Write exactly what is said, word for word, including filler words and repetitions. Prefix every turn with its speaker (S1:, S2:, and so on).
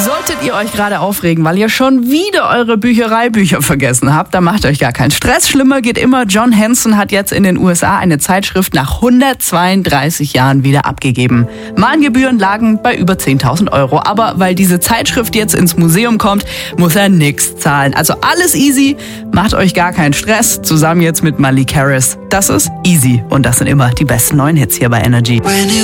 S1: Solltet ihr euch gerade aufregen, weil ihr schon wieder eure Büchereibücher vergessen habt, dann macht euch gar keinen Stress. Schlimmer geht immer. John Hanson hat jetzt in den U S A eine Zeitschrift nach hundertzweiunddreißig Jahren wieder abgegeben. Mahngebühren lagen bei über zehntausend Euro. Aber weil diese Zeitschrift jetzt ins Museum kommt, muss er nichts zahlen. Also alles easy. Macht euch gar keinen Stress. Zusammen jetzt mit Malik Harris. Das ist Easy. Und das sind immer die besten neuen Hits hier bei Energy.